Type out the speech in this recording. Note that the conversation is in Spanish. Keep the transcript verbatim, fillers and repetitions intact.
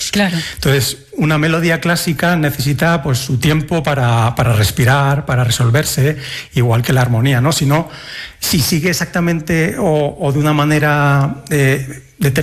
ellos. Claro. Entonces, una melodía clásica necesita pues su tiempo para, para respirar, para resolverse, igual que la armonía, ¿no? Si no, si sigue exactamente o, o de una manera eh, determinada,